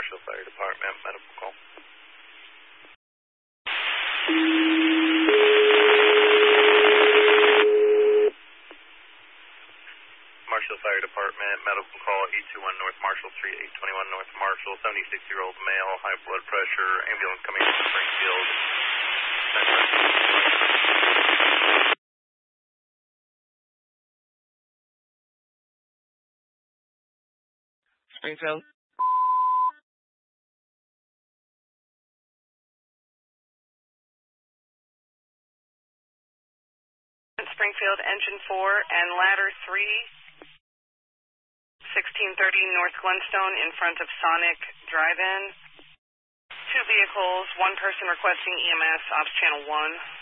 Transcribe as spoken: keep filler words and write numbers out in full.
Marshall Fire Department, medical call. Marshall Fire Department, medical call, eight two one North Marshall Street, eight twenty-one North Marshall, seventy-six-year-old male, high blood pressure, ambulance coming from Springfield. Springfield. Springfield, engine four and ladder three, sixteen thirty North Glenstone in front of Sonic Drive-In. Two vehicles, one person requesting E M S, ops channel one.